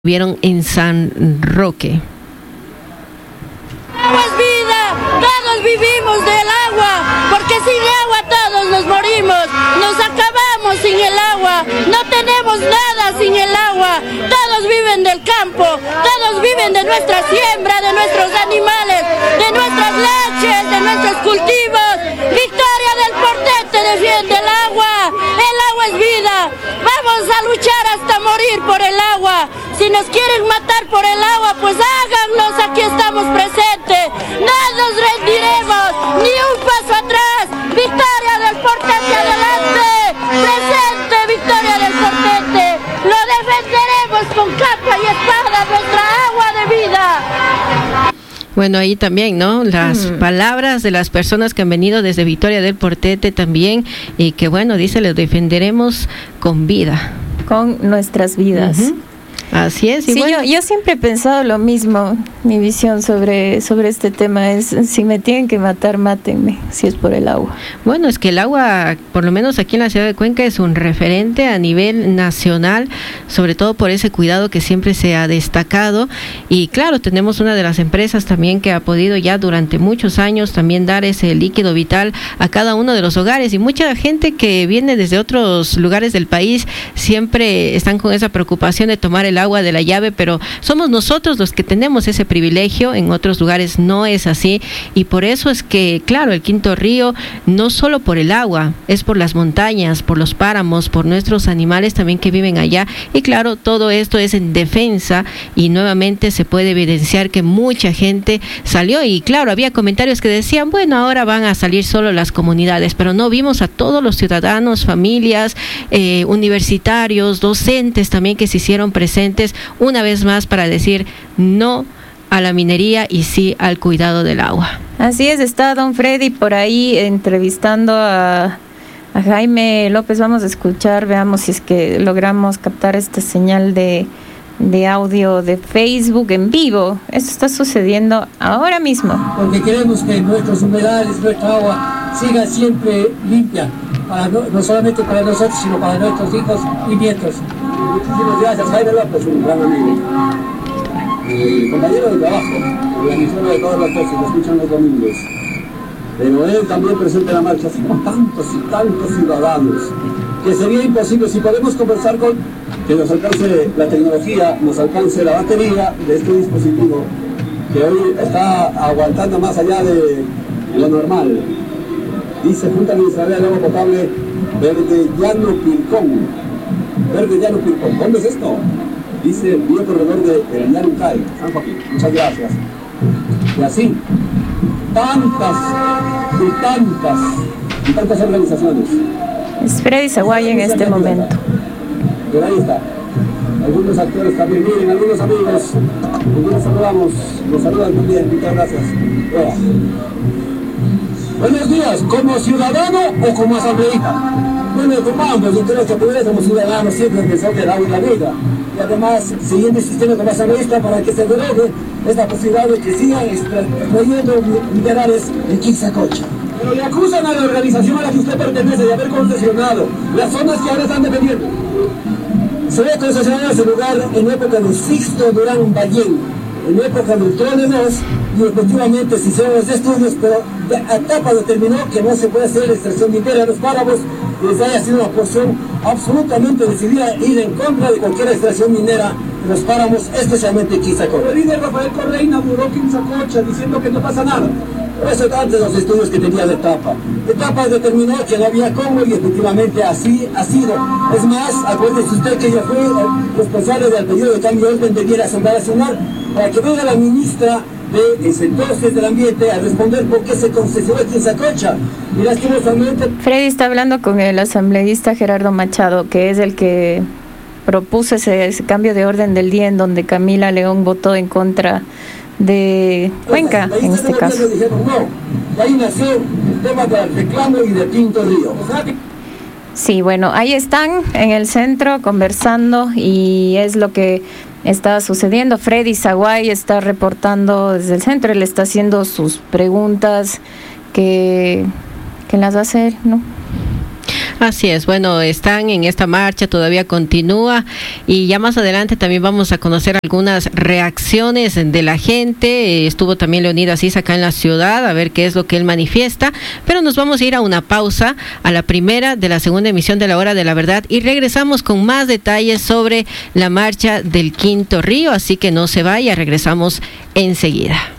Vieron en San Roque. Agua es vida, todos vivimos del agua, porque sin agua todos nos morimos, nos acabamos sin el agua, no tenemos nada sin el agua, todos viven del campo, todos viven de nuestra siembra, de nuestros animales, de nuestras leches, de nuestros cultivos. Victoria del Portete defiende el agua es vida, vamos a luchar hasta morir por el agua. Si nos quieren matar por el agua, pues háganlos, aquí estamos presentes. No nos rendiremos, ni un paso atrás. Victoria del Portete adelante, presente, Victoria del Portete. Lo defenderemos con capa y espada, nuestra agua de vida. Bueno, ahí también, ¿no? Las palabras de las personas que han venido desde Victoria del Portete también, y que bueno, dice, lo defenderemos con vida. Con nuestras vidas. Así es. Y sí, bueno, yo siempre he pensado lo mismo. Mi visión sobre este tema es: si me tienen que matar, mátenme, si es por el agua. Bueno, es que el agua, por lo menos aquí en la ciudad de Cuenca, es un referente a nivel nacional, sobre todo por ese cuidado que siempre se ha destacado. Y claro, tenemos una de las empresas también que ha podido ya durante muchos años también dar ese líquido vital a cada uno de los hogares, y mucha gente que viene desde otros lugares del país siempre están con esa preocupación de tomar el agua de la llave, pero somos nosotros los que tenemos ese privilegio. En otros lugares no es así, y por eso es que, claro, el Quinto Río, no solo por el agua, es por las montañas, por los páramos, por nuestros animales también que viven allá, y claro, todo esto es en defensa, y nuevamente se puede evidenciar que mucha gente salió, y claro, había comentarios que decían, bueno, ahora van a salir solo las comunidades, pero no, vimos a todos los ciudadanos, familias, universitarios, docentes también, que se hicieron presentes una vez más para decir no a la minería y sí al cuidado del agua. Así es, está don Freddy por ahí entrevistando a Jaime López. Vamos a escuchar, veamos si es que logramos captar esta señal de audio de Facebook en vivo. Esto está sucediendo ahora mismo. Porque queremos que nuestros humedales, nuestra agua siga siempre limpia, no solamente para nosotros, sino para nuestros hijos y nietos. Muchísimas gracias, Jaime López, un gran amigo. Compañero de trabajo, organizador de todas las cosas, lo escuchan los domingos. Pero él también presente en la marcha, así como tantos y tantos ciudadanos, que sería imposible si podemos conversar con, que nos alcance la tecnología, nos alcance la batería de este dispositivo, que hoy está aguantando más allá de lo normal. Dice Junta Administrativa del Agua Potable Verde Llano Pilcón. Verde Llano Pilcón. ¿Dónde es esto? Dice el viejo corredor de El Llanucay, San Joaquín. Muchas gracias. Y así, tantas organizaciones. Es Freddy Zaguay en este momento. Pero ahí está. Algunos actores también, miren, algunos amigos, nos saludamos, nos saludan muy bien, muchas gracias. Hola. Buenos días, ¿como ciudadano o como asambleísta? Bueno, como ambos, yo creo que primero como ciudadanos siempre defensor del agua y la vida. Y además, siguiendo el sistema como asambleísta para que se derogue esta posibilidad de que sigan extrayendo minerales en Quixacocha. Pero le acusan a la organización a la que usted pertenece de haber concesionado las zonas que ahora están defendiendo. Se había concesionado ese lugar en época de Sixto Durán Ballén, en época del Trone II, y efectivamente se hicieron los estudios, pero a etapa determinó que no se puede hacer la extracción minera de los páramos, y les haya sido una posición absolutamente decidida ir en contra de cualquier extracción minera de los páramos, especialmente en Quixacocha. El líder Rafael Correa inauguró Quixacocha diciendo que no pasa nada. Eso antes de los estudios que tenía de etapa. Etapa determinó que no había cómo, y efectivamente así ha sido. Es más, acuérdese usted que ella fue el responsable del pedido de cambio de orden de Viera Asamblea Nacional para que venga la ministra de ese entonces del ambiente a responder por qué se concesionó Quixacocha. Y lastimosamente... Freddy está hablando con el asambleísta Gerardo Machado, que es el que propuso ese cambio de orden del día en donde Camila León votó en contra de Cuenca, en este caso. Dijeron, no, ahí nació el tema del reclamo y del Quinto Río. Sí, bueno, ahí están en el centro conversando, y es lo que está sucediendo. Freddy Zaguay está reportando desde el centro, él está haciendo sus preguntas que las hace él, ¿no? Así es, bueno, están en esta marcha, todavía continúa y ya más adelante también vamos a conocer algunas reacciones de la gente. Estuvo también Leonidas Issa acá en la ciudad, a ver qué es lo que él manifiesta, pero nos vamos a ir a una pausa, a la primera de la segunda emisión de La Hora de la Verdad, y regresamos con más detalles sobre la marcha del Quinto Río, así que no se vaya, regresamos enseguida.